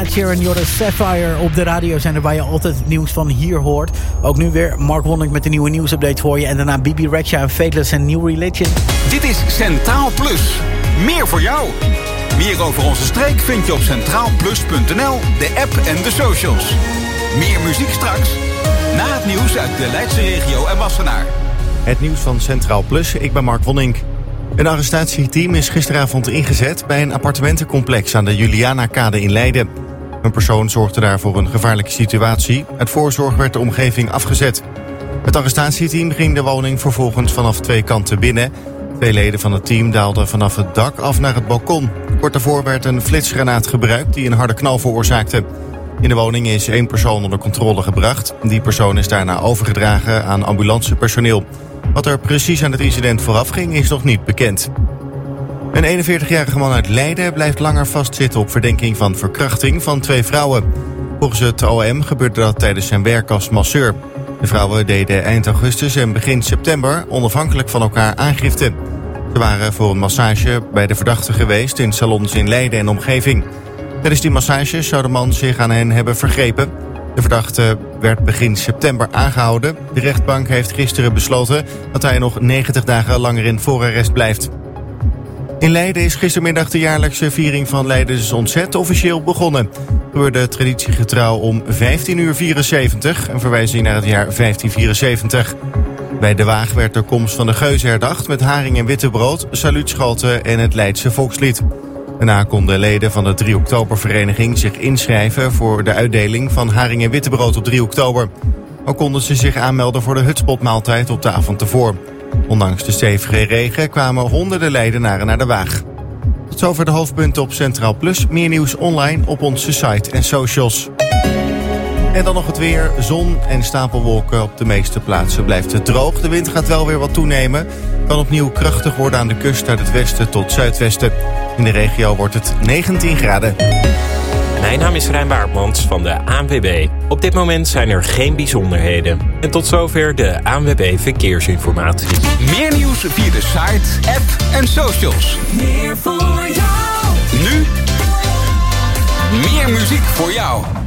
Ed Sheeran, Jordan Sapphire op de radiozender waar je altijd het nieuws van hier hoort. Ook nu weer Mark Wonink met de nieuwe nieuwsupdate voor je. En daarna Bibi Rexha en Fateless en New Religion. Dit is Centraal Plus. Meer voor jou. Meer over onze streek vind je op centraalplus.nl, de app en de socials. Meer muziek straks. Na het nieuws uit de Leidse regio en Wassenaar. Het nieuws van Centraal Plus, ik ben Mark Wonink. Een arrestatieteam is gisteravond ingezet bij een appartementencomplex aan de Julianakade in Leiden. Een persoon zorgde daar voor een gevaarlijke situatie. Uit voorzorg werd de omgeving afgezet. Het arrestatieteam ging de woning vervolgens vanaf 2 kanten binnen. 2 leden van het team daalden vanaf het dak af naar het balkon. Kort daarvoor werd een flitsgranaat gebruikt die een harde knal veroorzaakte. In de woning is 1 persoon onder controle gebracht. Die persoon is daarna overgedragen aan ambulancepersoneel. Wat er precies aan het incident vooraf ging is nog niet bekend. Een 41-jarige man uit Leiden blijft langer vastzitten op verdenking van verkrachting van 2 vrouwen. Volgens het OM gebeurde dat tijdens zijn werk als masseur. De vrouwen deden eind augustus en begin september onafhankelijk van elkaar aangifte. Ze waren voor een massage bij de verdachte geweest in salons in Leiden en omgeving. Tijdens die massages zou de man zich aan hen hebben vergrepen. De verdachte werd begin september aangehouden. De rechtbank heeft gisteren besloten dat hij nog 90 dagen langer in voorarrest blijft. In Leiden is gistermiddag de jaarlijkse viering van Leidens Ontzet officieel begonnen. Gebeurde traditiegetrouw om 15:74, een verwijzing naar het jaar 1574. Bij de Waag werd de komst van de geuzen herdacht met haring en wittebrood, saluutschoten en het Leidse volkslied. Daarna konden leden van de 3 oktobervereniging zich inschrijven voor de uitdeling van haring en wittebrood op 3 oktober. Ook konden ze zich aanmelden voor de hutspotmaaltijd op de avond ervoor. Ondanks de stevige regen kwamen honderden Leidenaren naar de Waag. Tot zover de hoofdpunten op Centraal Plus. Meer nieuws online op onze site en socials. En dan nog het weer. Zon en stapelwolken. Op de meeste plaatsen blijft het droog. De wind gaat wel weer wat toenemen. Kan opnieuw krachtig worden aan de kust uit het westen tot zuidwesten. In de regio wordt het 19 graden. Mijn naam is Rijn Baartmans van de ANWB. Op dit moment zijn er geen bijzonderheden. En tot zover de ANWB Verkeersinformatie. Meer nieuws via de site, app en socials. Meer voor jou. Nu meer muziek voor jou.